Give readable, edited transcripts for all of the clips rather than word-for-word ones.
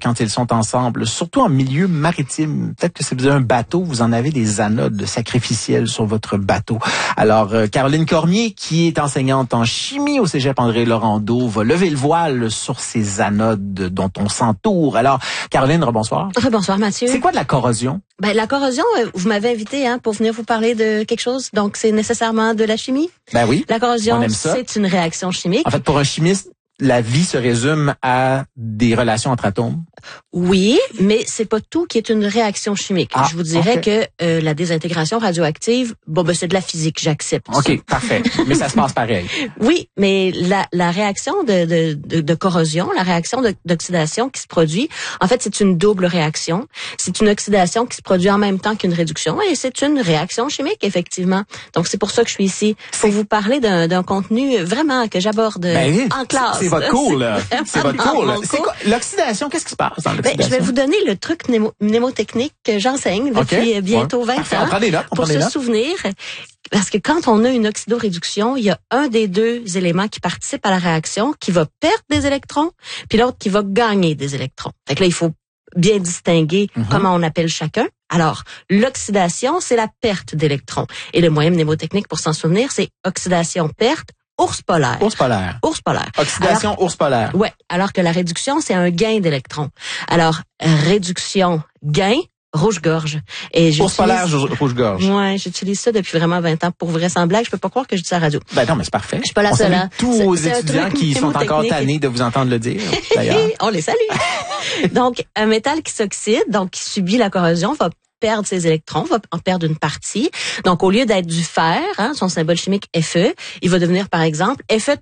quand ils sont ensemble, surtout en milieu maritime. Peut-être que si vous avez un bateau, vous en avez des anodes sacrificielles sur votre bateau. Alors, Caroline Cormier, qui est enseignante en chimie au Cégep André-Laurando, va lever le voile sur ces anodes dont on s'entoure. Alors, Caroline, rebonsoir. Rebonsoir, Mathieu. C'est quoi de la corrosion? Ben, la corrosion, vous m'avez invité pour venir vous parler de quelque chose, donc c'est nécessairement de la chimie. Ben oui. La corrosion, on aime ça. C'est une réaction chimique. En fait, pour un chimiste, la vie se résume à des relations entre atomes. Oui, mais c'est pas tout qui est une réaction chimique. Je vous dirais que la désintégration radioactive, c'est de la physique, j'accepte. OK, parfait. Mais ça se passe pareil. Oui, mais la réaction de corrosion, la réaction d'oxydation qui se produit, en fait, c'est une double réaction. C'est une oxydation qui se produit en même temps qu'une réduction et c'est une réaction chimique, effectivement. Donc, c'est pour ça que je suis ici, pour vous parler d'un contenu vraiment que j'aborde en classe. C'est votre cours, là. C'est votre cours, là. C'est quoi? L'oxydation, qu'est-ce qui se passe dans l'oxydation? Je vais vous donner le truc mnémotechnique que j'enseigne depuis bientôt 20 ans. On prend des notes, pour se souvenir. Parce que quand on a une oxydoréduction, il y a un des deux éléments qui participe à la réaction qui va perdre des électrons, puis l'autre qui va gagner des électrons. Fait que là, il faut bien distinguer comment on appelle chacun. Alors, l'oxydation, c'est la perte d'électrons. Et le moyen mnémotechnique pour s'en souvenir, c'est oxydation-perte. Ours polaire. Ours polaire. Ours polaire. Oxydation, ours polaire. Ouais. Alors que la réduction, c'est un gain d'électrons. Alors, réduction, gain, rouge-gorge. Ours polaire, rouge-gorge. Ouais, j'utilise ça depuis vraiment 20 ans. Pour vrai, sans blague, je peux pas croire que je dis ça à la radio. Ben non, mais c'est parfait. Je suis pas la seule. Tous aux étudiants qui sont encore tannés de vous entendre le dire, d'ailleurs. On les salue. Donc, un métal qui s'oxyde, donc qui subit la corrosion, va perdre ses électrons, va en perdre une partie. Donc, au lieu d'être du fer, son symbole chimique Fe, il va devenir, par exemple,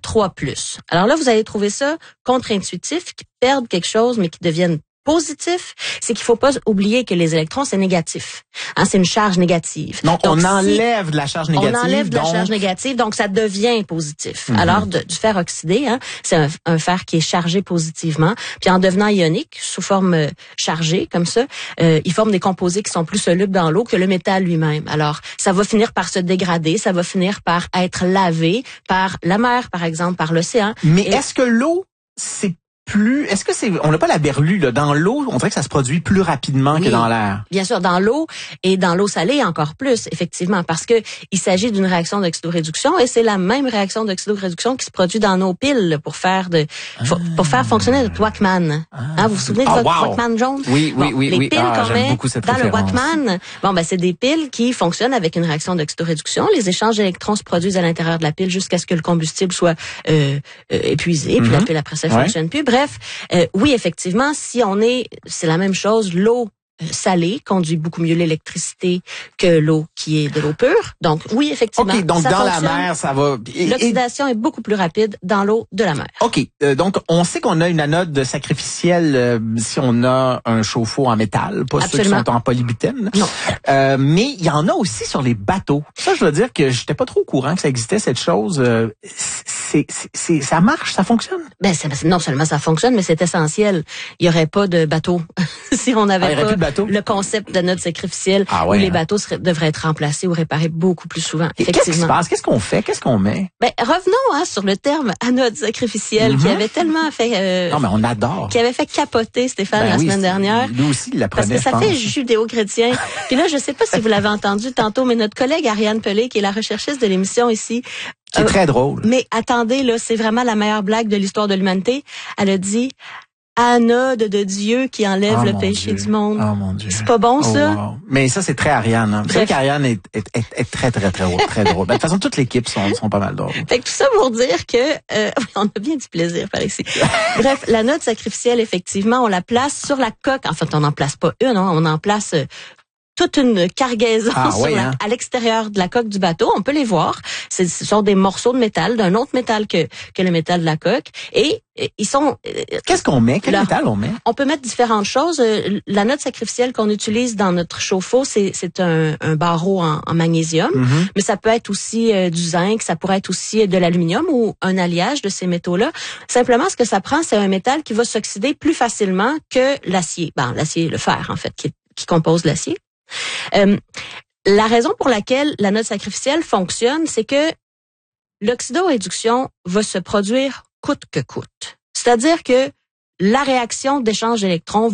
Fe3+. Alors là, vous allez trouver ça contre-intuitif, qui perdent quelque chose, mais qui deviennent positif, c'est qu'il faut pas oublier que les électrons, c'est négatif. C'est une charge négative. Donc on enlève de la charge négative. On enlève de la charge négative, donc ça devient positif. Alors, du fer oxydé, c'est un fer qui est chargé positivement. Puis en devenant ionique, sous forme chargée, comme ça, il forme des composés qui sont plus solubles dans l'eau que le métal lui-même. Alors, ça va finir par se dégrader, ça va finir par être lavé par la mer, par exemple, par l'océan. Mais est-ce que l'eau, on n'a pas la berlue, là. Dans l'eau, on dirait que ça se produit plus rapidement que dans l'air. Bien sûr, dans l'eau et dans l'eau salée encore plus, effectivement, parce que il s'agit d'une réaction d'oxydoréduction et c'est la même réaction d'oxydoréduction qui se produit dans nos piles pour faire fonctionner notre Walkman. Vous vous souvenez de votre Walkman jaune? Oui. Les piles qu'on met dans le Walkman, c'est des piles qui fonctionnent avec une réaction d'oxydoréduction. Les échanges d'électrons se produisent à l'intérieur de la pile jusqu'à ce que le combustible soit épuisé, puis la pile après ça fonctionne plus. Bref, oui, effectivement, c'est la même chose, l'eau salée conduit beaucoup mieux l'électricité que l'eau qui est de l'eau pure. Donc, oui, effectivement. OK, donc dans la mer, ça va... L'oxydation est beaucoup plus rapide dans l'eau de la mer. OK, donc on sait qu'on a une anode sacrificielle si on a un chauffe-eau en métal, pas ceux qui sont en polybutène. Non. Mais il y en a aussi sur les bateaux. Ça, je dois dire que j'étais pas trop au courant que ça existait, cette chose. Ça marche, ça fonctionne? Non seulement ça fonctionne, mais c'est essentiel. Il y aurait pas de bateau si on n'avait pas le concept d'anode sacrificielle où les bateaux devraient être remplacés ou réparés beaucoup plus souvent. Qu'est-ce qui se passe? Qu'est-ce qu'on fait? Qu'est-ce qu'on met? Revenons sur le terme anode sacrificielle qui avait tellement fait... non, mais on adore. Qui avait fait capoter Stéphane la semaine dernière. Lui aussi, il l'apprenait, parce que ça fait judéo-chrétien. Puis là, je sais pas si vous l'avez entendu tantôt, mais notre collègue Ariane Pelé, qui est la recherchiste de l'émission ici, qui est très drôle. Mais attendez, là, c'est vraiment la meilleure blague de l'histoire de l'humanité. Elle a dit anode de Dieu qui enlève le péché du monde. Oh mon Dieu. C'est pas bon, ça? Wow. Mais ça, c'est très Ariane. Vous savez qu'Ariane est très, très, très drôle. Très drôle. De toute façon, toute l'équipe sont pas mal drôles. Fait que tout ça pour dire que on a bien du plaisir par ici. Bref, l'anode sacrificielle, effectivement, on la place sur la coque. En fait, on n'en place pas une, on en place toute une cargaison à l'extérieur de la coque du bateau. On peut les voir. Ce sont des morceaux de métal, d'un autre métal que le métal de la coque. Et ils sont... Qu'est-ce qu'on met? Quel métal on met? On peut mettre différentes choses. L'anode sacrificielle qu'on utilise dans notre chauffe-eau, c'est un barreau en magnésium. Mais ça peut être aussi du zinc, ça pourrait être aussi de l'aluminium ou un alliage de ces métaux-là. Simplement, ce que ça prend, c'est un métal qui va s'oxyder plus facilement que l'acier. L'acier, le fer, en fait, qui compose l'acier. La raison pour laquelle l'anode sacrificielle fonctionne, c'est que l'oxydoréduction va se produire coûte que coûte. C'est-à-dire que la réaction d'échange d'électrons